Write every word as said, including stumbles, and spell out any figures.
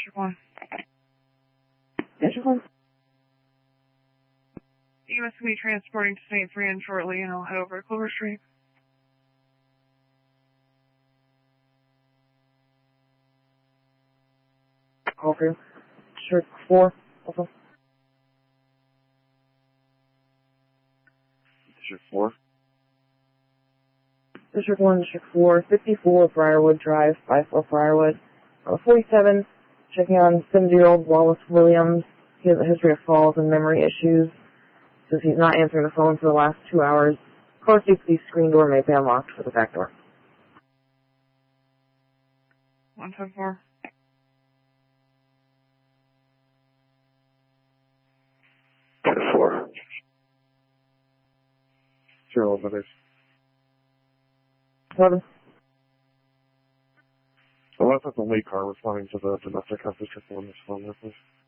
District one. District one. U S will be transporting to Saint Fran shortly, and I'll head over to Clover Street. Call for you. District four, also. District four. District one, District four, fifty-four Briarwood Drive, five four Briarwood. Uh, forty-seven, checking on seventy-year-old Wallace Williams. He has a history of falls and memory issues. Says he's not answering the phone for the last two hours. Car safety screen door may be unlocked for the back door. one five four. Four. Zero others. Eleven. Well, that's the lead car responding to the domestic house district one. This phone, please.